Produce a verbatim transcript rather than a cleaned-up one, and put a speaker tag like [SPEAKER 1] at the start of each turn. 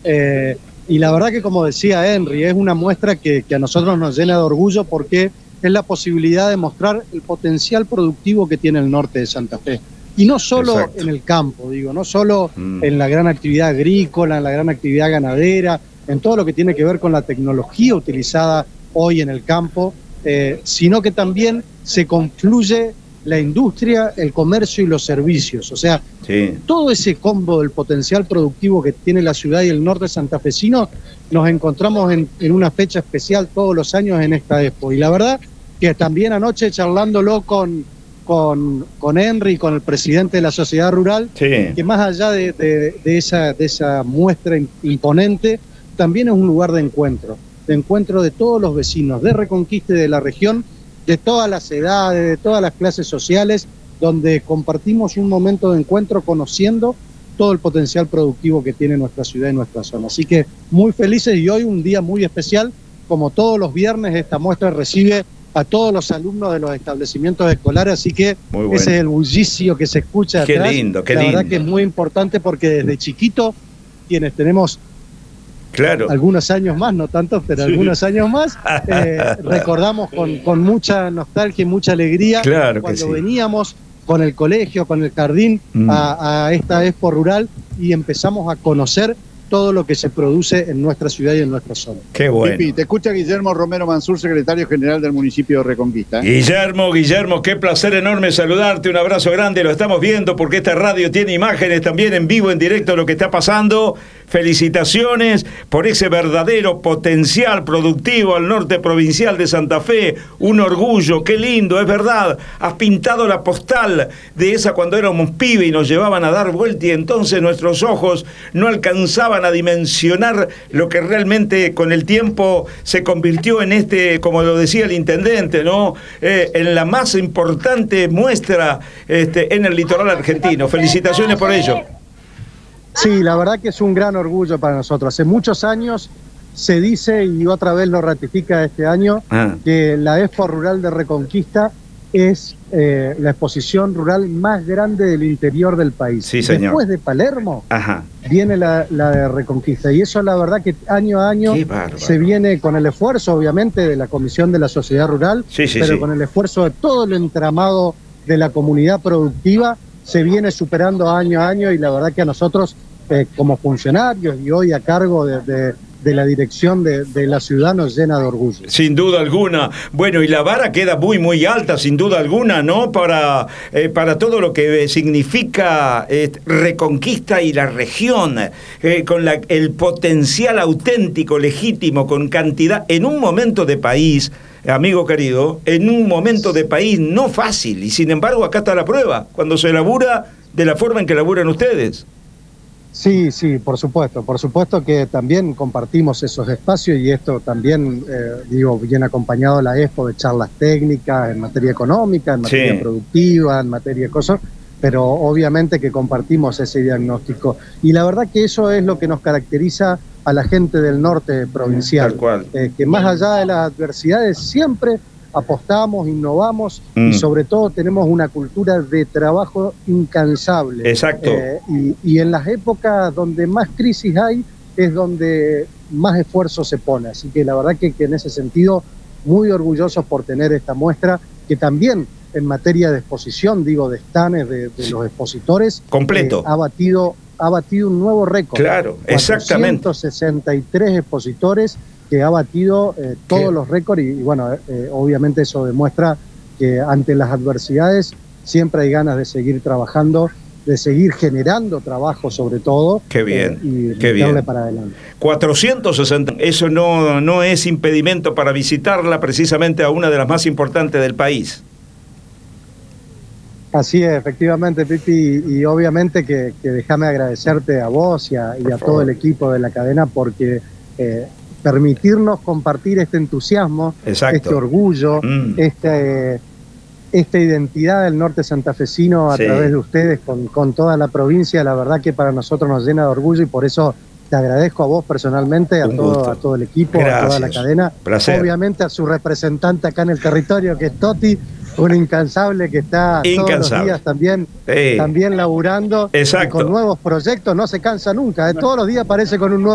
[SPEAKER 1] Eh, y la verdad que, como decía Henry, es una muestra que, que a nosotros nos llena de orgullo porque es la posibilidad de mostrar el potencial productivo que tiene el norte de Santa Fe. Y no solo Exacto. en el campo, digo, no solo mm. en la gran actividad agrícola, en la gran actividad ganadera, en todo lo que tiene que ver con la tecnología utilizada hoy en el campo, eh, sino que también se confluye la industria, el comercio y los servicios. O sea, sí. todo ese combo del potencial productivo que tiene la ciudad y el norte santafesino, nos encontramos en, en una fecha especial todos los años en esta Expo. Y la verdad que también anoche charlándolo con, con, con Henry, con el presidente de la sociedad rural, sí. que más allá de, de, de, esa, de esa muestra imponente, también es un lugar de encuentro, de encuentro de todos los vecinos, de Reconquista y de la región, de todas las edades, de todas las clases sociales, donde compartimos un momento de encuentro conociendo todo el potencial productivo que tiene nuestra ciudad y nuestra zona. Así que muy felices, y hoy un día muy especial, como todos los viernes esta muestra recibe a todos los alumnos de los establecimientos escolares, así que bueno. ese es el bullicio que se escucha
[SPEAKER 2] qué
[SPEAKER 1] atrás.
[SPEAKER 2] Lindo, qué
[SPEAKER 1] la
[SPEAKER 2] lindo.
[SPEAKER 1] verdad que es muy importante porque desde chiquito, quienes tenemos
[SPEAKER 2] Claro.
[SPEAKER 1] algunos años más, no tantos, pero sí. algunos años más, eh, recordamos con, con mucha nostalgia y mucha alegría
[SPEAKER 2] claro
[SPEAKER 1] cuando
[SPEAKER 2] sí.
[SPEAKER 1] veníamos con el colegio, con el jardín, mm. a, a esta Expo Rural y empezamos a conocer todo lo que se produce en nuestra ciudad y en nuestra zona.
[SPEAKER 2] Qué bueno.
[SPEAKER 3] Pipi, te escucha Guillermo Romero Mansur, secretario general del municipio de Reconquista. ¿eh?
[SPEAKER 2] Guillermo, Guillermo, qué placer enorme saludarte, un abrazo grande, lo estamos viendo porque esta radio tiene imágenes también en vivo, en directo de lo que está pasando. Felicitaciones por ese verdadero potencial productivo al norte provincial de Santa Fe, un orgullo, qué lindo, es verdad, has pintado la postal de esa cuando éramos pibe y nos llevaban a dar vuelta y entonces nuestros ojos no alcanzaban a dimensionar lo que realmente con el tiempo se convirtió en este, como lo decía el intendente, ¿no? Eh, en la más importante muestra este, en el litoral argentino. Felicitaciones por ello.
[SPEAKER 1] Sí, la verdad que es un gran orgullo para nosotros. Hace muchos años se dice, y otra vez lo ratifica este año, ah. que la Expo Rural de Reconquista es eh, la exposición rural más grande del interior del país.
[SPEAKER 2] Sí, señor.
[SPEAKER 1] Después de Palermo,
[SPEAKER 2] Ajá.
[SPEAKER 1] viene la, la de Reconquista. Y eso la verdad que año a año se viene con el esfuerzo, obviamente, de la Comisión de la Sociedad Rural,
[SPEAKER 2] sí, sí,
[SPEAKER 1] pero
[SPEAKER 2] sí.
[SPEAKER 1] con el esfuerzo de todo el entramado de la comunidad productiva, se viene superando año a año y la verdad que a nosotros, eh, como funcionarios y hoy a cargo de, de, de la dirección de, de la ciudad, nos llena de orgullo.
[SPEAKER 2] Sin duda alguna. Bueno, y la vara queda muy, muy alta, sin duda alguna, ¿no? Para, eh, para todo lo que significa eh, Reconquista y la región, eh, con la, el potencial auténtico, legítimo, con cantidad, en un momento de país, amigo querido, en un momento de país no fácil, y sin embargo acá está la prueba, cuando se labura de la forma en que laburan ustedes.
[SPEAKER 1] Sí, sí, por supuesto, por supuesto que también compartimos esos espacios y esto también, eh, digo, viene acompañado de la Expo de charlas técnicas en materia económica, en materia sí. productiva, en materia de cosas, pero obviamente que compartimos ese diagnóstico. Y la verdad que eso es lo que nos caracteriza a la gente del norte provincial,
[SPEAKER 2] Tal cual.
[SPEAKER 1] Eh, que más allá de las adversidades siempre apostamos, innovamos mm. y sobre todo tenemos una cultura de trabajo incansable.
[SPEAKER 2] Exacto.
[SPEAKER 1] Eh, y, y en las épocas donde más crisis hay es donde más esfuerzo se pone. Así que la verdad que, que en ese sentido muy orgullosos por tener esta muestra que también en materia de exposición, digo, de stands, de, de los expositores,
[SPEAKER 2] completo.
[SPEAKER 1] Eh, ha batido ha batido un nuevo récord.
[SPEAKER 2] Claro, exactamente.
[SPEAKER 1] cuatrocientos sesenta y tres expositores que ha batido eh, todos ¿Qué? los récords y, y bueno, eh, obviamente eso demuestra que ante las adversidades siempre hay ganas de seguir trabajando, de seguir generando trabajo sobre todo.
[SPEAKER 2] Qué bien,
[SPEAKER 1] eh, y
[SPEAKER 2] qué bien.
[SPEAKER 1] para adelante.
[SPEAKER 2] cuatrocientos sesenta, eso no, no es impedimento para visitarla, precisamente a una de las más importantes del país.
[SPEAKER 1] Así es, efectivamente, Pipi, y, y obviamente que, que déjame agradecerte a vos y a, y a todo el equipo de la cadena porque eh, permitirnos compartir este entusiasmo,
[SPEAKER 2] Exacto.
[SPEAKER 1] este orgullo, mm. este, esta identidad del norte santafesino a sí. través de ustedes con, con toda la provincia, la verdad que para nosotros nos llena de orgullo y por eso te agradezco a vos personalmente, a todo, a todo el equipo, Gracias. a toda la cadena,
[SPEAKER 2] Placer.
[SPEAKER 1] obviamente a su representante acá en el territorio que es Toti, un incansable que está incansable. todos los días también, sí. también laburando
[SPEAKER 2] Exacto.
[SPEAKER 1] con nuevos proyectos, no se cansa nunca, ¿eh? todos los días aparece con un nuevo